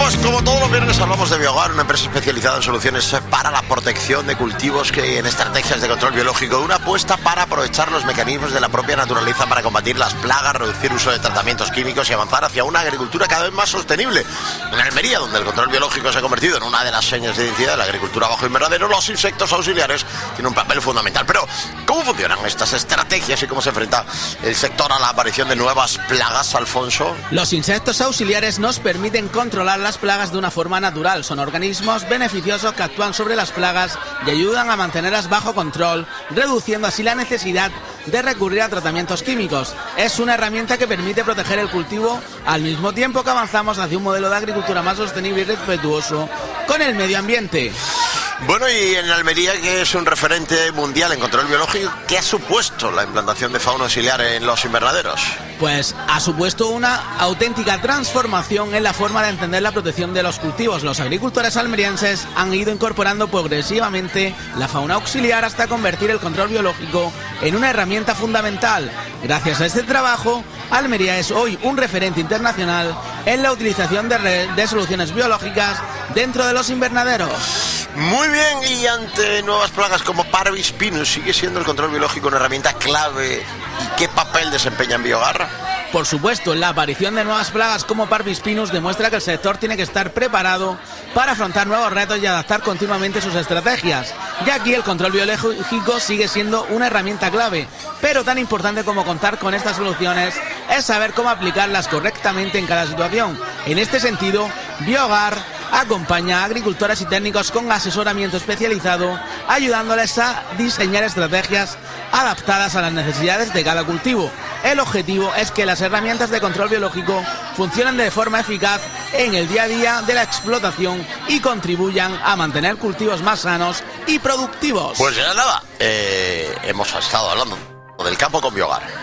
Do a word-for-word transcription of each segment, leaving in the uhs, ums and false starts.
pues como todos los viernes hablamos de Biogar, una empresa especializada en soluciones para la protección de cultivos que en estrategias de control biológico, una apuesta para aprovechar los mecanismos de la propia naturaleza para combatir las plagas, reducir uso de tratamientos químicos y avanzar hacia una agricultura cada vez más sostenible. En Almería, donde el control biológico se ha convertido en una de las señas de identidad de la agricultura bajo invernadero, los insectos auxiliares tienen un papel fundamental. Pero, ¿cómo funcionan estas estrategias y cómo se enfrenta el sector a la aparición de nuevas plagas, Alfonso? Los insectos auxiliares nos permiten controlar las plagas de una forma natural. Son organismos beneficiosos que actúan sobre las plagas y ayudan a mantenerlas bajo control, reduciendo así la necesidad de recurrir a tratamientos químicos. Es una herramienta que permite proteger el cultivo al mismo tiempo que avanzamos hacia un modelo de agricultura más sostenible y respetuoso con el medio ambiente. Bueno, y en Almería, que es un referente mundial en control biológico, ¿qué ha supuesto la implantación de fauna auxiliar en los invernaderos? Pues ha supuesto una auténtica transformación en la forma de entender la protección de los cultivos. Los agricultores almerienses han ido incorporando progresivamente la fauna auxiliar hasta convertir el control biológico en una herramienta fundamental. Gracias a este trabajo, Almería es hoy un referente internacional en la utilización de, re- de soluciones biológicas dentro de los invernaderos. Muy bien, y ante nuevas plagas como Parvis pinus, ¿sigue siendo el control biológico una herramienta clave? ¿Y qué papel desempeña en Biogar? Por supuesto, la aparición de nuevas plagas como Parvis pinus demuestra que el sector tiene que estar preparado para afrontar nuevos retos y adaptar continuamente sus estrategias. Y aquí el control biológico sigue siendo una herramienta clave, pero tan importante como contar con estas soluciones es saber cómo aplicarlas correctamente en cada situación. En este sentido, Biogar acompaña a agricultores y técnicos con asesoramiento especializado, ayudándoles a diseñar estrategias adaptadas a las necesidades de cada cultivo. El objetivo es que las herramientas de control biológico funcionen de forma eficaz en el día a día de la explotación y contribuyan a mantener cultivos más sanos y productivos. Pues ya nada, eh, hemos estado hablando del campo con Biogar.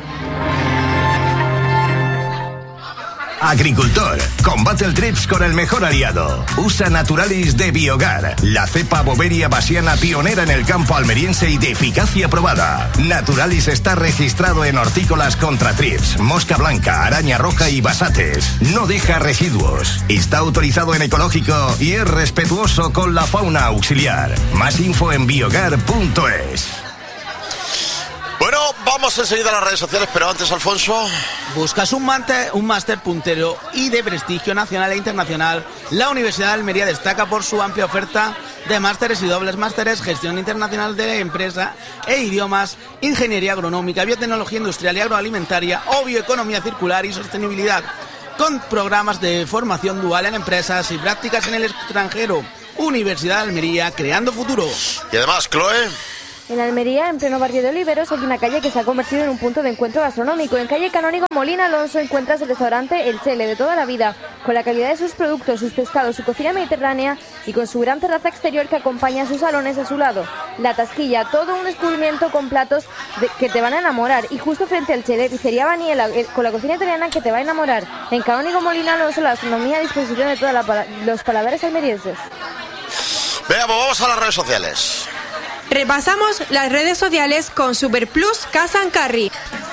Agricultor, combate el trips con el mejor aliado. Usa Naturalis de Biogar, la cepa boveria basiana pionera en el campo almeriense y de eficacia probada. Naturalis está registrado en hortícolas contra trips, mosca blanca, araña roja y basates. No deja residuos. Está autorizado en ecológico y es respetuoso con la fauna auxiliar. Más info en biogar punto es. Bueno, vamos enseguida a las redes sociales, pero antes, Alfonso... ¿Buscas un máster, un máster puntero y de prestigio nacional e internacional? La Universidad de Almería destaca por su amplia oferta de másteres y dobles másteres, gestión internacional de empresa e idiomas, ingeniería agronómica, biotecnología industrial y agroalimentaria o bioeconomía circular y sostenibilidad, con programas de formación dual en empresas y prácticas en el extranjero. Universidad de Almería, creando futuro. Y además, Chloe... En Almería, en pleno barrio de Oliveros, hay una calle que se ha convertido en un punto de encuentro gastronómico. En calle Canónigo Molina Alonso encuentras el restaurante El Chele de toda la vida, con la calidad de sus productos, sus pescados, su cocina mediterránea y con su gran terraza exterior que acompaña a sus salones a su lado. La Tasquilla, todo un descubrimiento con platos de, que te van a enamorar. Y justo frente al Chele, Pizzería Baniela, eh, con la cocina italiana que te va a enamorar. En Canónigo Molina Alonso, la gastronomía a disposición de todos los paladares almerienses. Veamos, vamos a las redes sociales. Repasamos las redes sociales con Superplus Casa and Carry.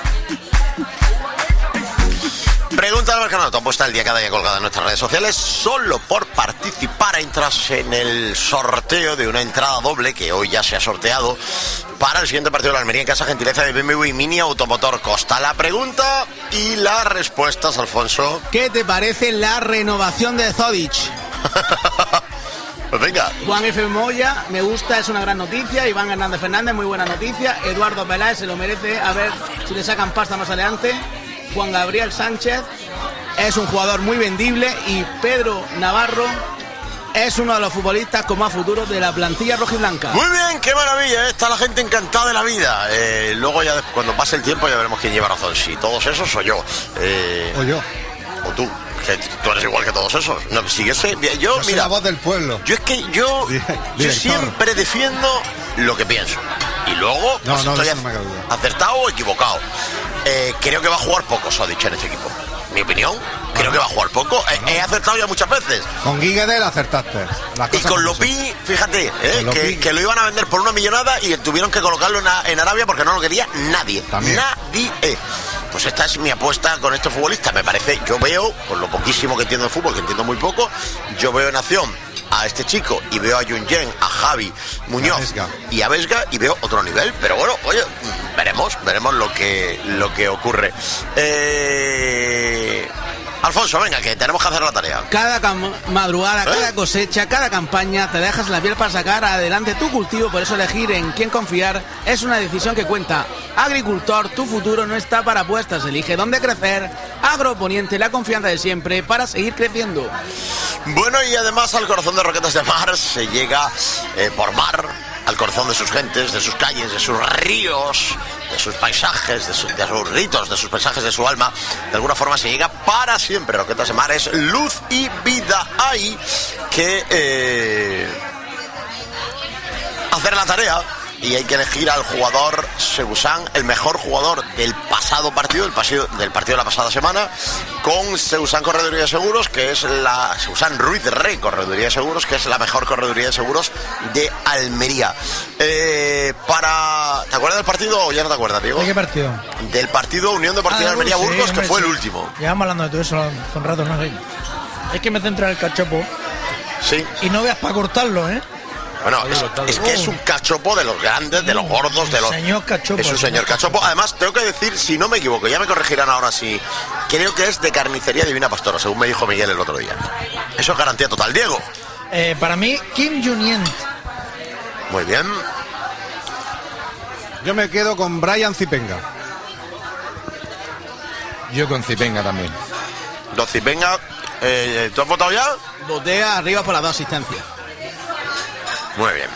Pregunta del Mercado, tu apuesta el día cada día colgada en nuestras redes sociales. Solo por participar entras en el sorteo de una entrada doble que hoy ya se ha sorteado para el siguiente partido de la Almería en casa, gentileza de B M W y Mini Automotor Costa. La pregunta y las respuestas, Alfonso. ¿Qué te parece la renovación de Zodic? Pues venga. Juan F. Moya, me gusta, es una gran noticia. Iván Hernández Fernández, muy buena noticia. Eduardo Peláez se lo merece, a ver si le sacan pasta más adelante. Juan Gabriel Sánchez es un jugador muy vendible. Y Pedro Navarro es uno de los futbolistas con más futuro de la plantilla rojiblanca. Muy bien, qué maravilla, ¿eh? Está la gente encantada de la vida. Eh, luego ya cuando pase el tiempo ya veremos quién lleva razón, si todos esos o yo. Eh, o yo. O tú. Que tú eres igual que todos esos. No, síguese. Yo, yo soy mira, la voz del pueblo. Yo es que yo, yo siempre defiendo lo que pienso. Y luego no, pues no, estoy no, no acertado o equivocado. Eh, creo que va a jugar poco Zodic en este equipo. Mi opinión, bueno, creo que va a jugar poco. Bueno. He, he acertado ya muchas veces. Con Guiguedel acertaste. Y con Lopí, fíjate, eh, Lopí. Que, que lo iban a vender por una millonada y tuvieron que colocarlo en, en Arabia porque no lo quería nadie. También. Nadie. pues esta es mi apuesta con estos futbolistas. Me parece, yo veo, con lo poquísimo que entiendo de fútbol, que entiendo muy poco, yo veo en acción a este chico y veo a Junyent, a Javi Muñoz Vesga. y a Vesga y veo otro nivel, pero bueno, oye, veremos, veremos lo que lo que ocurre. Eh... Alfonso, venga, que tenemos que hacer la tarea. Cada cam- madrugada, ¿Eh? cada cosecha, cada campaña te dejas la piel para sacar adelante tu cultivo. Por eso elegir en quién confiar es una decisión que cuenta. Agricultor, tu futuro no está para apuestas. Elige dónde crecer. Agroponiente, la confianza de siempre para seguir creciendo. Bueno, y además al corazón de Roquetas de Mar se llega eh, por mar, al corazón de sus gentes, de sus calles, de sus ríos, de sus paisajes, de, su- de sus ritos, de sus paisajes, de su alma. De alguna forma se llega para siempre. Roquetas de Mar es luz y vida. Hay que eh, hacer la tarea y hay que elegir al jugador Seusán, el mejor jugador del pasado partido, el pasivo, del partido de la pasada semana, con Seusán Correduría de Seguros, que es la Seusán Ruiz Rey Correduría de Seguros, que es la mejor correduría de seguros de Almería. Eh, para, ¿te acuerdas del partido o ya no te acuerdas, Diego? ¿De qué partido? Del partido Unión Deportiva Ah, de Almería sí, Burgos, que hombre, fue sí. el último. Llevamos hablando de todo eso hace un rato, no sé. Es que me centra en el cachopo Sí. y no veas para cortarlo, ¿eh? Bueno, es, es que es un cachopo de los grandes, de los gordos, de los... Señor cachopo. Es un señor cachopo. Además, tengo que decir, si no me equivoco, ya me corregirán ahora sí, creo que es de carnicería Divina Pastora, según me dijo Miguel el otro día. Eso es garantía total. Diego. Eh, para mí, Kim Junyent. Muy bien. Yo me quedo con Brian Zipenga. Yo con Zipenga también. Doci, venga, eh, ¿tú has votado ya? Botea arriba por las dos asistencias. Muy bien.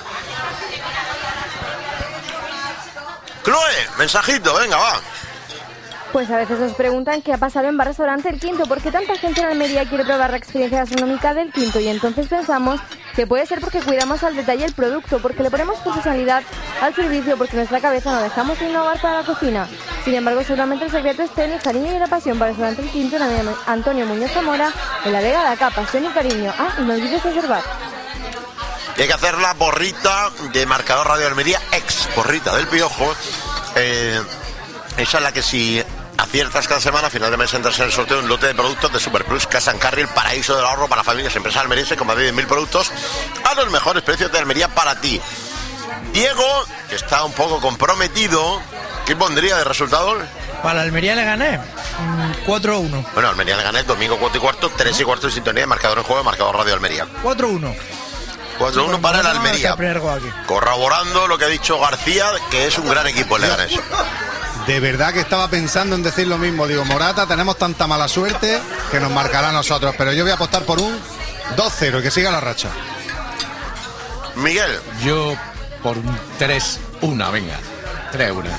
Chloe, mensajito, venga, va. Pues a veces os preguntan qué ha pasado en Bar Restaurante El Quinto, porque tanta gente en Almería quiere probar la experiencia gastronómica del Quinto, y entonces pensamos que puede ser porque cuidamos al detalle el producto, porque le ponemos profesionalidad al servicio, porque nuestra cabeza no dejamos de innovar para la cocina. Sin embargo, seguramente el secreto esté en el cariño y la pasión para el Restaurante El Quinto, en la Antonio Muñoz Zamora, en la Vega de Acá, pasión y cariño. Ah, y no olvides reservar. Y hay que hacer la porrita de Marcador Radio Almería, ex porrita del Piojo. Eh, esa es la que si aciertas cada semana, a final de mes entras en el sorteo de un lote de productos de Superplus Casa Carry, el paraíso del ahorro para familias y empresas almerienses, con más de diez mil productos a los mejores precios de Almería para ti. Diego, que está un poco comprometido, ¿qué pondría de resultado? Para Almería le gané mm, cuatro a uno. Bueno, Almería le gané el domingo cuatro y cuarto, tres y cuarto de sintonía de Marcador en juego, Marcador Radio Almería. cuatro a uno. cuatro a uno para el Vamos a Almería. marcar el primer gol aquí. Corroborando lo que ha dicho García, que es un gran equipo el Leganés. De verdad que estaba pensando en decir lo mismo. Digo, Morata, tenemos tanta mala suerte que nos marcará a nosotros. Pero yo voy a apostar por un dos cero y que siga la racha. Miguel. Yo por un tres uno, venga. tres uno.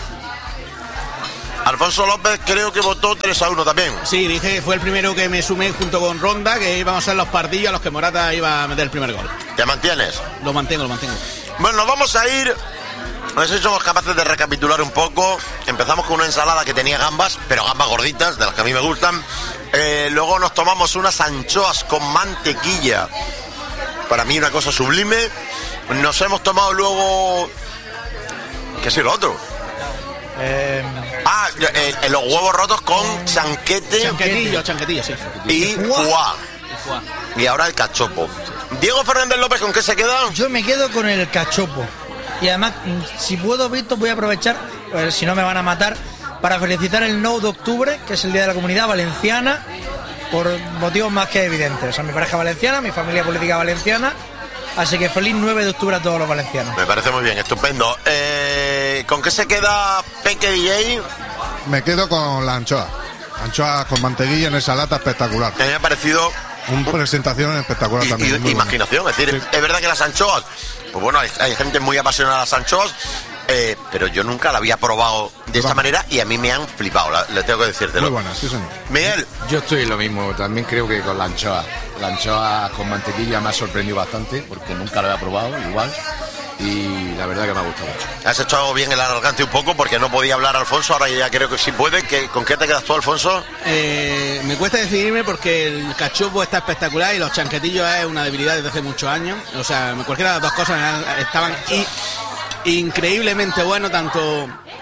Alfonso López creo que votó tres a uno también. Sí, dije, fue el primero que me sumé junto con Ronda, que íbamos a ser los pardillos a los que Morata iba a meter el primer gol. ¿Te mantienes? Lo mantengo, lo mantengo. Bueno, nos vamos a ir. No sé si somos capaces de recapitular un poco. Empezamos con una ensalada que tenía gambas, pero gambas gorditas, de las que a mí me gustan. Eh, luego nos tomamos unas anchoas con mantequilla. Para mí una cosa sublime. Nos hemos tomado luego... ¿Qué es lo otro? Eh, Ah, eh, eh, los huevos rotos con chanquete Chanquetillo, chanquetillo, sí. y foie. Fua. Y ahora el cachopo. Diego Fernández López, ¿con qué se queda? yo me quedo con el cachopo. Y además, mm, si puedo, Víctor, voy a aprovechar, pues, si no me van a matar, para felicitar el nueve de octubre, que es el Día de la Comunidad Valenciana, por motivos más que evidentes. O sea, mi pareja valenciana, mi familia política valenciana. Así que feliz nueve de octubre a todos los valencianos. Me parece muy bien, estupendo. Eh, ¿Con qué se queda Peque D J? Me quedo con la anchoa. Anchoa con mantequilla en esa lata espectacular. A mí me ha parecido Una presentación espectacular y, también. y- muy buena. imaginación. Es decir, Sí. es verdad que las anchoas, pues bueno, hay, hay gente muy apasionada a las anchoas, eh, pero yo nunca la había probado de esta Vamos. manera y a mí me han flipado, la- le tengo que decírtelo. Muy buena, sí, señor. Miguel, Yo estoy en lo mismo, también creo que con la anchoa. La anchoa con mantequilla me ha sorprendido bastante, porque nunca lo había probado igual. Y la verdad que me ha gustado mucho. has echado bien el alargante un poco porque no podía hablar Alfonso, ahora ya creo que sí puede. ¿Qué- ¿Con qué te quedas tú, Alfonso? Eh, me cuesta decidirme porque el cachopo está espectacular y los chanquetillos es una debilidad desde hace muchos años. O sea, cualquiera de las dos cosas estaban i- increíblemente buenos, tanto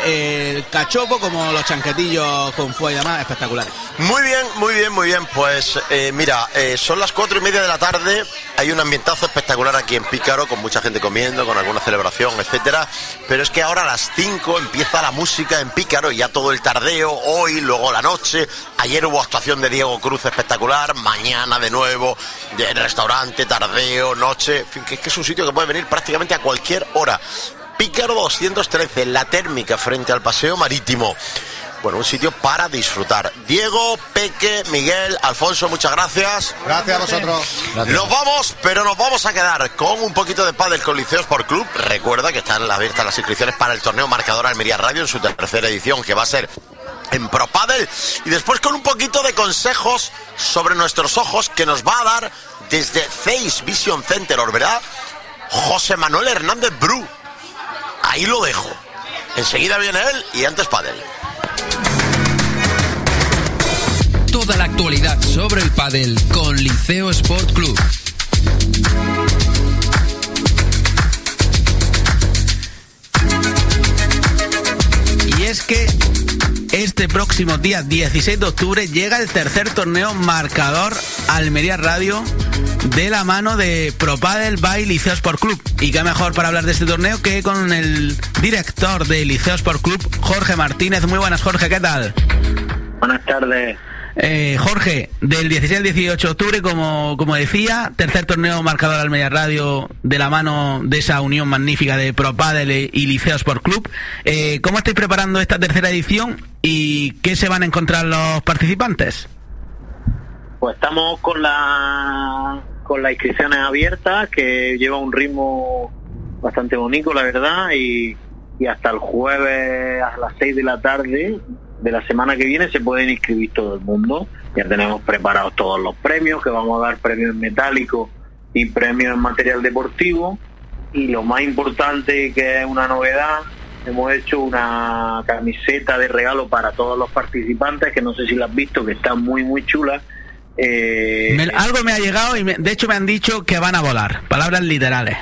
el cachopo como los chanquetillos con fuego y demás, espectaculares. Muy bien, muy bien, muy bien. Pues eh, mira, eh, son las cuatro y media de la tarde. Hay un ambientazo espectacular aquí en Pícaro, con mucha gente comiendo, con alguna celebración, etcétera. Pero es que ahora a las cinco empieza la música en Pícaro y ya todo el tardeo, hoy, luego la noche. Ayer hubo actuación de Diego Cruz espectacular, mañana de nuevo, de restaurante, tardeo, noche. En fin, que es que es un sitio que puede venir prácticamente a cualquier hora. Pícaro doscientos trece, La Térmica, frente al Paseo Marítimo. Bueno, un sitio para disfrutar. Diego, Peque, Miguel, Alfonso, muchas gracias. Gracias a vosotros. Gracias. Nos vamos, pero nos vamos a quedar con un poquito de pádel con Liceo Sport Club. Recuerda que están abiertas las inscripciones para el torneo Marcador Almería Radio en su tercera edición, que va a ser en Pro Padel. Y después con un poquito de consejos sobre nuestros ojos que nos va a dar desde Face Vision Center, ¿verdad? José Manuel Hernández Bru. Ahí lo dejo. Enseguida viene él y antes pádel. Toda la actualidad sobre el pádel con Liceo Sport Club. Y es que este próximo día dieciséis de octubre llega el tercer torneo Marcador Almería Radio de la mano de Pro Padel by Liceo Sport Club. Y qué mejor para hablar de este torneo que con el director de Liceo Sport Club, Jorge Martínez. Muy buenas, Jorge, ¿qué tal? Buenas tardes. Eh, Jorge, del dieciséis al dieciocho de octubre, como, como decía, tercer torneo Marcador Almería Radio de la mano de esa unión magnífica de Pro Padel y Liceo Sport Club. Eh, ¿Cómo estáis preparando esta tercera edición y qué se van a encontrar los participantes? Pues estamos con la con las inscripciones abiertas, que lleva un ritmo bastante bonito, la verdad, y, y hasta el jueves a las seis de la tarde de la semana que viene se pueden inscribir todo el mundo. Ya tenemos preparados todos los premios, que vamos a dar premios en metálico y premios en material deportivo, y lo más importante, que es una novedad, hemos hecho una camiseta de regalo para todos los participantes, que no sé si la has visto, que está muy muy chula. Eh, me, algo me ha llegado y me, de hecho me han dicho que van a volar, palabras literales.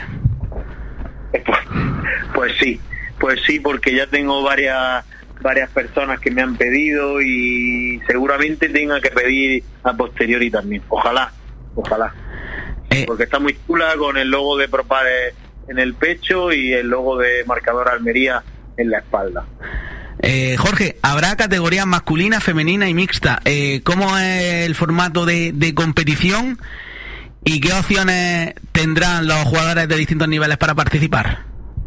Pues, pues sí, pues sí, porque ya tengo varias varias personas que me han pedido y seguramente tenga que pedir a posteriori también. Ojalá, ojalá. Eh. Porque está muy chula, con el logo de Pro Padel en el pecho y el logo de Marcador Almería en la espalda. Eh, Jorge, habrá categorías masculina, femenina y mixta. Eh, ¿Cómo es el formato de, de competición y qué opciones tendrán los jugadores de distintos niveles para participar?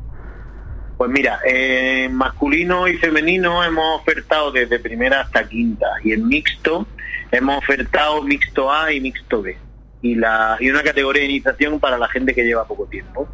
Pues mira, en eh, masculino y femenino hemos ofertado desde primera hasta quinta, y en mixto hemos ofertado mixto A y mixto B, y la y una categoría de iniciación para la gente que lleva poco tiempo.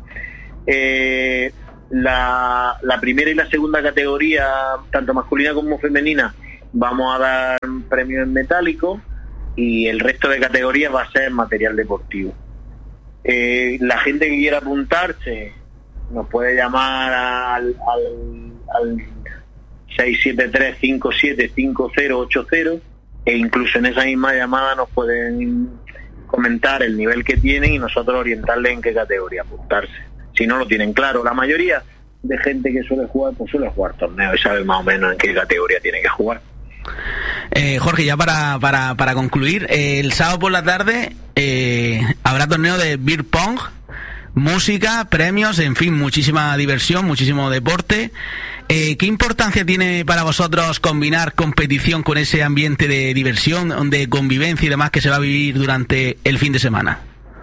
Eh, la, la primera y la segunda categoría, tanto masculina como femenina, vamos a dar premios en metálico, y el resto de categorías va a ser material deportivo. Eh, la gente que quiera apuntarse nos puede llamar al, al, al seis siete tres, cinco siete cinco cero ocho cero, e incluso en esa misma llamada nos pueden comentar el nivel que tienen y nosotros orientarles en qué categoría apuntarse, si no lo tienen claro. La mayoría de gente que suele jugar, pues suele jugar torneos y sabe más o menos en qué categoría tiene que jugar. Eh, Jorge, ya para, para, para concluir, eh, el sábado por la tarde eh, habrá torneo de beer pong, música, premios, en fin, muchísima diversión, muchísimo deporte. Eh, ¿Qué importancia tiene para vosotros combinar competición con ese ambiente de diversión, de convivencia y demás que se va a vivir durante el fin de semana?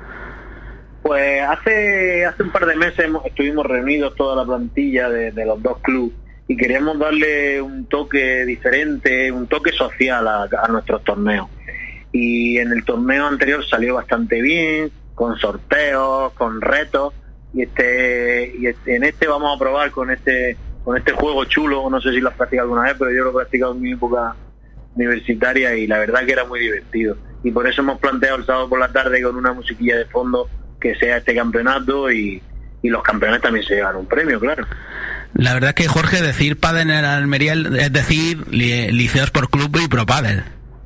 Pues hace hace un par de meses hemos, estuvimos reunidos toda la plantilla de, de los dos clubes y queríamos darle un toque diferente, un toque social a, a nuestros torneos. Y en el torneo anterior salió bastante bien, con sorteos, con retos, y este y este, en este vamos a probar con este con este juego chulo. No sé si lo has practicado alguna vez, pero yo lo he practicado en mi época universitaria y la verdad que era muy divertido, y por eso hemos planteado el sábado por la tarde con una musiquilla de fondo que sea este campeonato, y, y los campeones también se llevan un premio, claro. La verdad es que, Jorge, decir pádel en Almería es decir Liceo Sport Club y Pro Padel.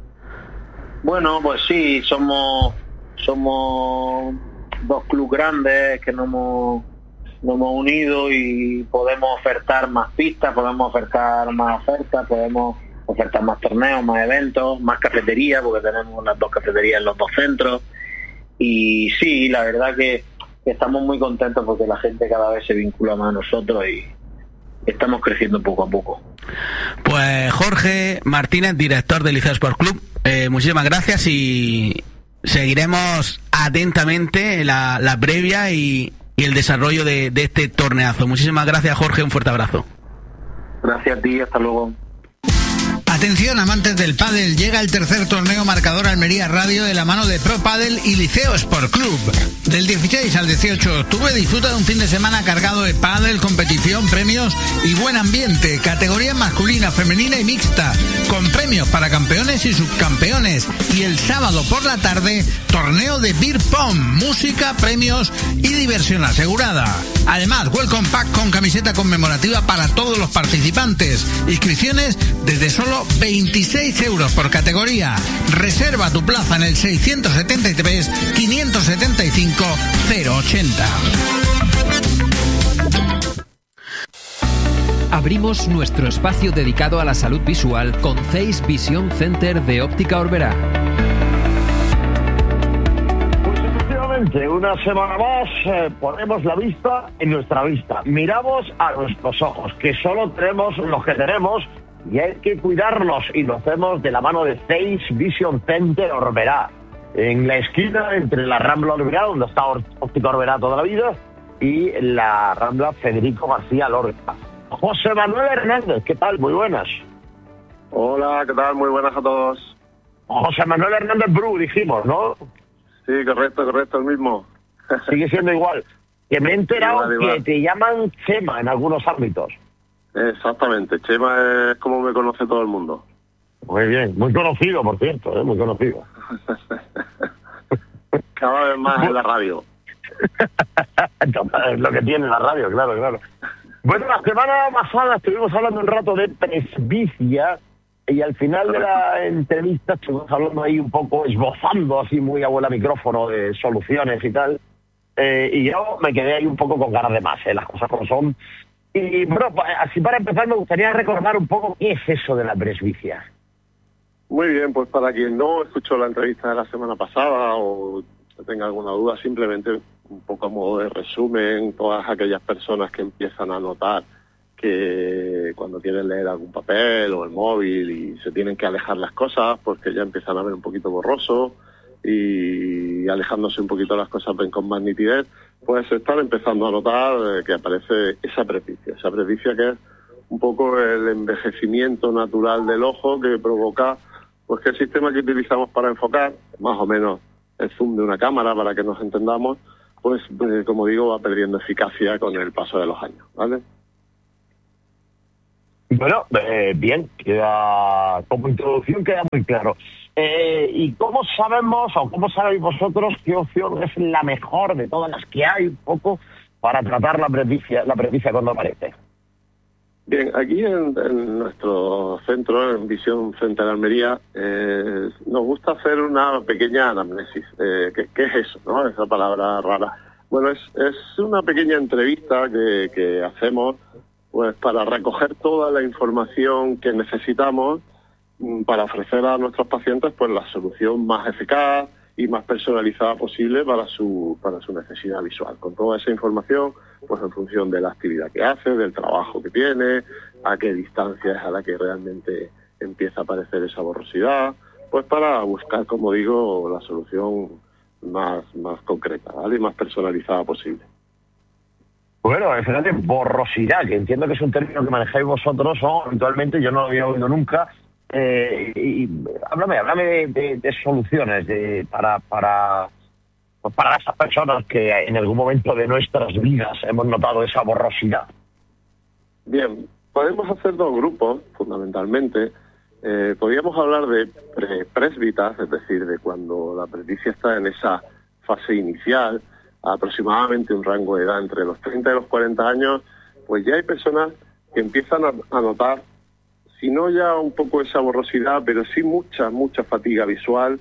Bueno, pues sí, somos somos dos clubes grandes que no hemos nos hemos unido y podemos ofertar más pistas, podemos ofertar más ofertas, podemos ofertar más torneos, más eventos, más cafeterías, porque tenemos las dos cafeterías en los dos centros. Y sí, la verdad que estamos muy contentos porque la gente cada vez se vincula más a nosotros y estamos creciendo poco a poco. Pues Jorge Martínez, director del Liceo Sport Club, eh, muchísimas gracias y seguiremos atentamente la, la previa y, y el desarrollo de, de este torneazo. Muchísimas gracias, Jorge, un fuerte abrazo. Gracias a ti, hasta luego. Atención, amantes del pádel, llega el tercer torneo Marcador Almería Radio de la mano de Pro Padel y Liceo Sport Club. Del dieciséis al dieciocho de octubre disfruta de un fin de semana cargado de pádel, competición, premios y buen ambiente. Categoría masculina, femenina y mixta, con premios para campeones y subcampeones. Y el sábado por la tarde, torneo de beer pong, música, premios y diversión asegurada. Además, welcome pack con camiseta conmemorativa para todos los participantes. Inscripciones desde solo veintiséis euros por categoría. Reserva tu plaza en el seiscientos setenta y tres, quinientos setenta y cinco, cero ochenta. Abrimos nuestro espacio dedicado a la salud visual con Zeiss Vision Center de Óptica Orbera. Una semana más eh, ponemos la vista en nuestra vista, miramos a nuestros ojos, que solo tenemos los que tenemos y hay que cuidarlos, y lo hacemos de la mano de Zeiss Vision Center Orbera, en la esquina entre la Rambla Orbera, donde está Óptica Orbera toda la vida, y la Rambla Federico García Lorca. José Manuel Hernández, ¿qué tal? Muy buenas. Hola, ¿qué tal? Muy buenas a todos. José Manuel Hernández Bru, dijimos, ¿no? Sí, correcto, correcto, el mismo. Sigue siendo igual. Que me he enterado igual, igual. que te llaman Chema en algunos ámbitos. Exactamente, Chema es como me conoce todo el mundo. Muy bien, muy conocido, por cierto, ¿eh? Muy conocido. Cada vez más en la radio. Es lo que tiene la radio, claro, claro. Bueno, la semana pasada estuvimos hablando un rato de presbicia y al final de la entrevista estuvimos hablando ahí un poco, esbozando así muy a bola micrófono de soluciones y tal. Eh, y yo me quedé ahí un poco con ganas de más, ¿eh? Las cosas como son. Y bueno, así para empezar me gustaría recordar un poco qué es eso de la presbicia. Muy bien, pues para quien no escuchó la entrevista de la semana pasada o tenga alguna duda, simplemente un poco a modo de resumen, todas aquellas personas que empiezan a notar que cuando quieren leer algún papel o el móvil y se tienen que alejar las cosas, pues que ya empiezan a ver un poquito borroso y alejándose un poquito las cosas ven con más nitidez, pues están empezando a notar que aparece esa presbicia, esa presbicia que es un poco el envejecimiento natural del ojo que provoca pues que el sistema que utilizamos para enfocar, más o menos el zoom de una cámara para que nos entendamos, pues eh, como digo, va perdiendo eficacia con el paso de los años, ¿vale? Bueno, eh, bien, queda, como introducción queda muy claro. Eh, ¿Y cómo sabemos, o cómo sabéis vosotros qué opción es la mejor de todas las que hay un poco para tratar la presbicia, la presbicia cuando aparece? Bien, aquí en, en nuestro centro, en Vision Center Almería, eh, nos gusta hacer una pequeña anamnesis. Eh, ¿qué, ¿Qué es eso, no? Esa palabra rara. Bueno, es, es una pequeña entrevista que, que hacemos pues para recoger toda la información que necesitamos para ofrecer a nuestros pacientes pues la solución más eficaz y más personalizada posible para su para su necesidad visual. Con toda esa información, pues en función de la actividad que hace, del trabajo que tiene, a qué distancia es a la que realmente empieza a aparecer esa borrosidad, pues para buscar, como digo, la solución más, más concreta, ¿vale? Y más personalizada posible. Bueno, fíjate, borrosidad, que entiendo que es un término que manejáis vosotros, ¿no? Habitualmente yo no lo había oído nunca. Eh, y háblame, háblame de, de, de soluciones de, para, para, pues para esas personas que en algún momento de nuestras vidas hemos notado esa borrosidad. Bien, podemos hacer dos grupos, fundamentalmente. Eh, podríamos hablar de pre presbitas, es decir, de cuando la presbicia está en esa fase inicial, aproximadamente un rango de edad entre los treinta y los cuarenta años, pues ya hay personas que empiezan a, a notar, si no ya un poco esa borrosidad, pero sí mucha, mucha fatiga visual,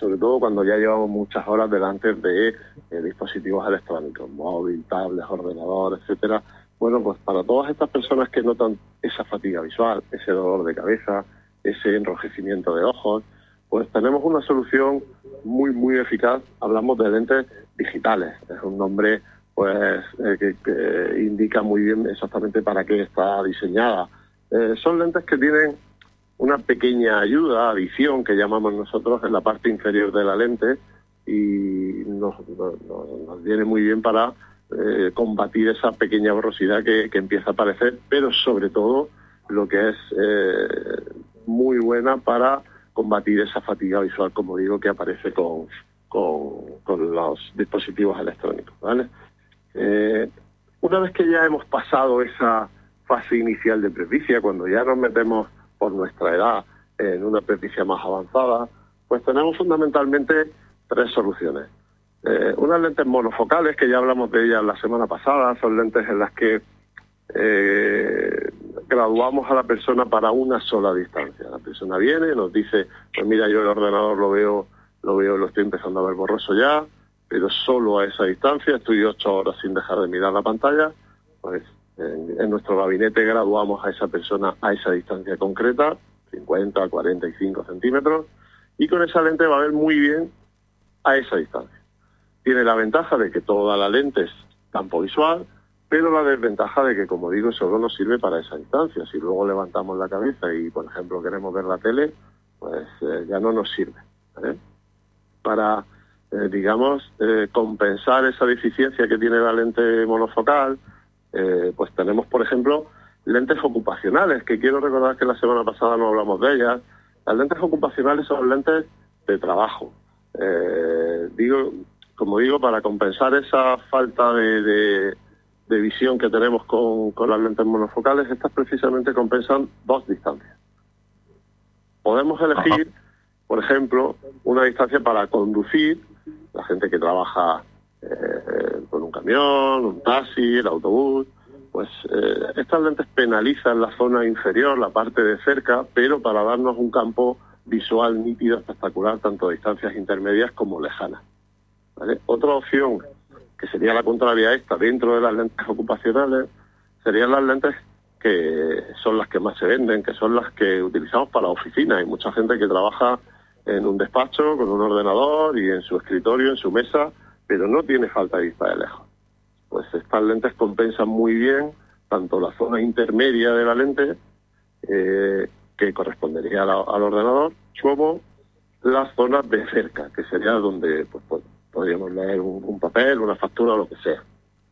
sobre todo cuando ya llevamos muchas horas delante de eh, dispositivos electrónicos, móvil, tablets, ordenador, etcétera. Bueno, pues para todas estas personas que notan esa fatiga visual, ese dolor de cabeza, ese enrojecimiento de ojos, pues tenemos una solución muy, muy eficaz. Hablamos de lentes digitales. Es un nombre pues eh, que, que indica muy bien exactamente para qué está diseñada. Eh, son lentes que tienen una pequeña ayuda, adición, que llamamos nosotros, en la parte inferior de la lente, y nos, nos, nos viene muy bien para eh, combatir esa pequeña borrosidad que, que empieza a aparecer, pero sobre todo lo que es eh, muy buena para combatir esa fatiga visual, como digo, que aparece con, con, con los dispositivos electrónicos, ¿vale? Eh, una vez que ya hemos pasado esa fase inicial de presbicia, cuando ya nos metemos por nuestra edad en una presbicia más avanzada, pues tenemos fundamentalmente tres soluciones. Eh, unas lentes monofocales, que ya hablamos de ellas la semana pasada, son lentes en las que eh, graduamos a la persona para una sola distancia. La persona viene y nos dice, pues mira, yo el ordenador lo veo, lo veo, lo estoy empezando a ver borroso ya, pero solo a esa distancia, estoy ocho horas sin dejar de mirar la pantalla, pues en, en nuestro gabinete graduamos a esa persona a esa distancia concreta, cincuenta, cuarenta y cinco centímetros, y con esa lente va a ver muy bien a esa distancia. Tiene la ventaja de que toda la lente es campo visual, pero la desventaja de que, como digo, solo nos sirve para esa distancia. Si luego levantamos la cabeza y, por ejemplo, queremos ver la tele, pues eh, ya no nos sirve, ¿vale? Para, eh, digamos, eh, compensar esa deficiencia que tiene la lente monofocal, eh, pues tenemos, por ejemplo, lentes ocupacionales, que quiero recordar que la semana pasada no hablamos de ellas. Las lentes ocupacionales son lentes de trabajo. Eh, digo, como digo, para compensar esa falta de, de, de visión que tenemos con, con las lentes monofocales, estas precisamente compensan dos distancias. Podemos elegir, Ajá. por ejemplo, una distancia para conducir, la gente que trabaja eh, con un camión, un taxi, el autobús, pues eh, estas lentes penalizan la zona inferior, la parte de cerca, pero para darnos un campo visual nítido, espectacular, tanto a distancias intermedias como lejanas, ¿vale? Otra opción, que sería la contraria a esta, dentro de las lentes ocupacionales, serían las lentes que son las que más se venden, que son las que utilizamos para oficinas. Hay mucha gente que trabaja en un despacho con un ordenador y en su escritorio, en su mesa, pero no tiene falta de vista de lejos. Pues estas lentes compensan muy bien tanto la zona intermedia de la lente, eh, que correspondería al, al ordenador, como las zonas de cerca, que sería donde pues, pues, podríamos leer un, un papel, una factura o lo que sea.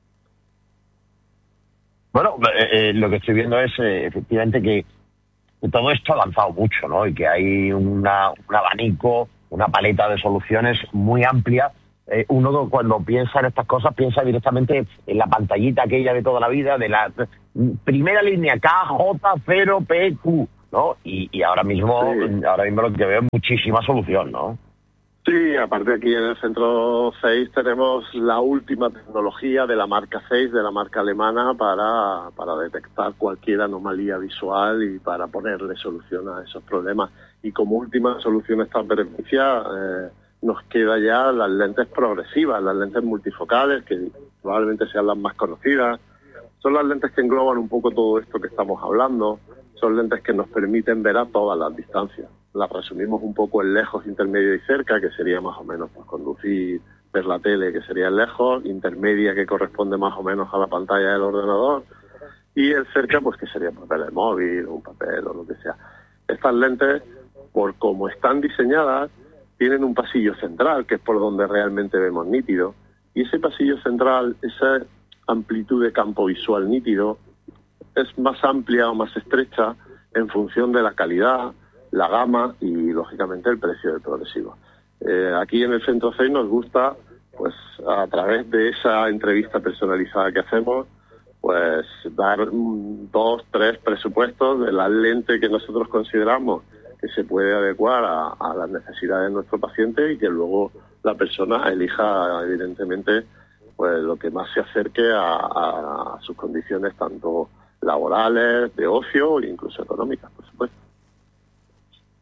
Bueno, eh, eh, lo que estoy viendo es eh, efectivamente que todo esto ha avanzado mucho, ¿no? Y que hay una, un abanico, una paleta de soluciones muy amplia. Eh, uno cuando piensa en estas cosas piensa directamente en la pantallita aquella de toda la vida, de la primera línea K J cero P Q, ¿no? Y, y ahora mismo sí. ahora mismo lo que veo es muchísima solución, ¿no? Sí, aparte aquí en el centro seis tenemos la última tecnología de la marca seis, de la marca alemana, para, para detectar cualquier anomalía visual y para ponerle solución a esos problemas. Y como última solución a esta presbicia, eh, nos queda ya las lentes progresivas, las lentes multifocales, que probablemente sean las más conocidas. Son las lentes que engloban un poco todo esto que estamos hablando. Son lentes que nos permiten ver a todas las distancias. Las resumimos un poco en lejos, intermedio y cerca, que sería más o menos pues, conducir, ver la tele, que sería lejos, intermedia, que corresponde más o menos a la pantalla del ordenador, y el cerca, pues que sería papel de móvil, un papel o lo que sea. Estas lentes, por cómo están diseñadas, tienen un pasillo central, que es por donde realmente vemos nítido, y ese pasillo central, esa amplitud de campo visual nítido, es más amplia o más estrecha en función de la calidad, la gama y, lógicamente, el precio del progresivo. Eh, aquí en el Centro seis nos gusta, pues, a través de esa entrevista personalizada que hacemos, pues, dar un, dos, tres presupuestos de la lente que nosotros consideramos que se puede adecuar a, a las necesidades de nuestro paciente y que luego la persona elija, evidentemente, pues, lo que más se acerque a, a, a sus condiciones, tanto laborales, de ocio e incluso económicas, por supuesto.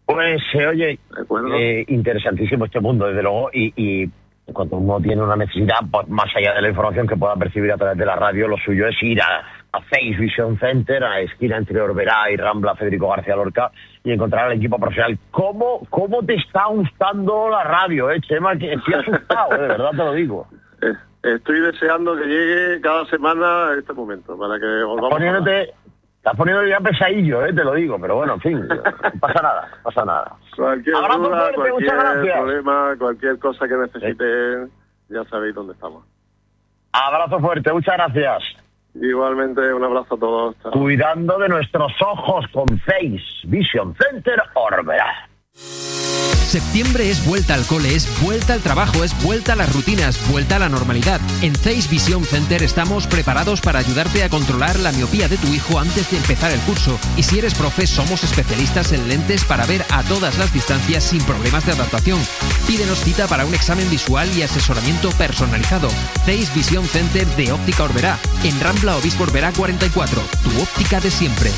Pues, eh, oye, eh, interesantísimo este mundo, desde luego, y, y cuando uno tiene una necesidad, pues, más allá de la información que pueda percibir a través de la radio, lo suyo es ir a, a Face Vision Center, a esquina entre Orberá y Rambla Federico García Lorca, y encontrar al equipo profesional. ¿Cómo, cómo te está gustando la radio, eh, Chema? Que estoy asustado, eh, de verdad te lo digo. Eh, estoy deseando que llegue cada semana este momento, para que volvamos Poniéndote... Estás poniendo ya pesadillo, eh, te lo digo, pero bueno, en fin, no pasa nada, no pasa nada. Cualquier Abrazo duda, fuerte, cualquier muchas gracias. problema, cualquier cosa que necesiten, ya sabéis dónde estamos. Abrazo fuerte, muchas gracias. Igualmente, un abrazo a todos. Chao. Cuidando de nuestros ojos con Face Vision Center Orberá. Septiembre es vuelta al cole, es vuelta al trabajo, es vuelta a las rutinas, vuelta a la normalidad. En Face Vision Center estamos preparados para ayudarte a controlar la miopía de tu hijo antes de empezar el curso. Y si eres profe, somos especialistas en lentes para ver a todas las distancias sin problemas de adaptación. Pídenos cita para un examen visual y asesoramiento personalizado. Face Vision Center de Óptica Orberá, en Rambla Obispo Orberá cuarenta y cuatro, tu óptica de siempre.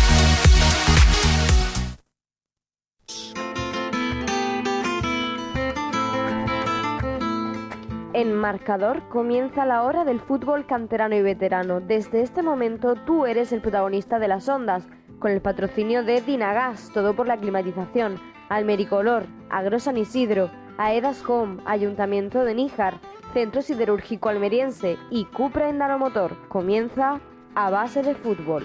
En Marcador comienza la hora del fútbol canterano y veterano. Desde este momento tú eres el protagonista de las ondas, con el patrocinio de Dinagas, todo por la climatización, Almericolor, Agro San Isidro, Aedas Home, Ayuntamiento de Níjar, Centro Siderúrgico Almeriense y Cupra Endaro Motor. Comienza A Base de Fútbol.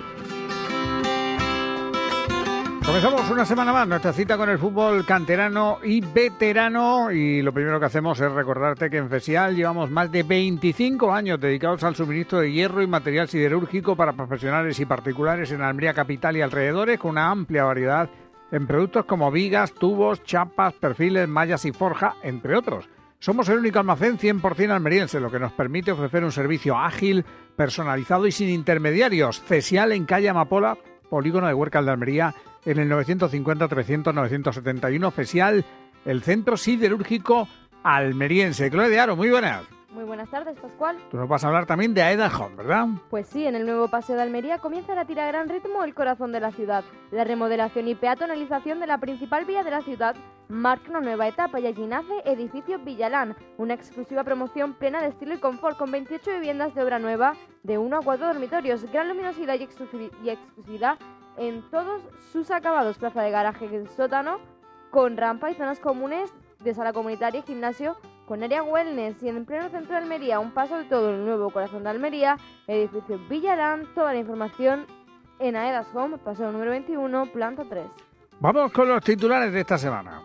Comenzamos una semana más nuestra cita con el fútbol canterano y veterano, y lo primero que hacemos es recordarte que en Fesial llevamos más de veinticinco años dedicados al suministro de hierro y material siderúrgico para profesionales y particulares en Almería capital y alrededores, con una amplia variedad en productos como vigas, tubos, chapas, perfiles, mallas y forja, entre otros. Somos el único almacén cien por ciento almeriense, lo que nos permite ofrecer un servicio ágil, personalizado y sin intermediarios. Fesial en calle Amapola, polígono de Huércal de Almería, en el novecientos cincuenta trescientos novecientos setenta y uno, Fesial, el Centro Siderúrgico Almeriense. Chloe de Aro, muy buenas. Muy buenas tardes, Pascual. Tú nos vas a hablar también de Aedas Home, ¿verdad? Pues sí, en el nuevo Paseo de Almería comienza a latir a gran ritmo el corazón de la ciudad. La remodelación y peatonalización de la principal vía de la ciudad marca una nueva etapa y allí nace Edificio Villalán, una exclusiva promoción plena de estilo y confort con veintiocho viviendas de obra nueva de uno a cuatro dormitorios, gran luminosidad y exclusividad en todos sus acabados, plaza de garaje en sótano, con rampa y zonas comunes de sala comunitaria y gimnasio, con área wellness, y en pleno centro de Almería, un paso de todo el nuevo corazón de Almería, edificio Villalán. Toda la información en Aedas Home, paseo número veintiuno, planta tres. Vamos con los titulares de esta semana.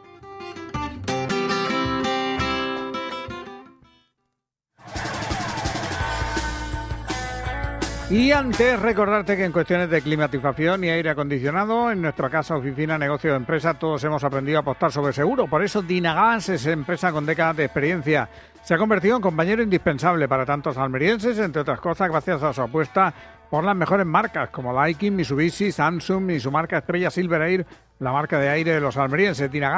Y antes, recordarte que en cuestiones de climatización y aire acondicionado, en nuestra casa, oficina, negocio de empresa, todos hemos aprendido a apostar sobre seguro. Por eso Dinagas es empresa con décadas de experiencia. Se ha convertido en compañero indispensable para tantos almerienses, entre otras cosas, gracias a su apuesta por las mejores marcas, como Daikin, Mitsubishi, Samsung y su marca estrella Silver Air, la marca de aire de los almerienses. Dinagas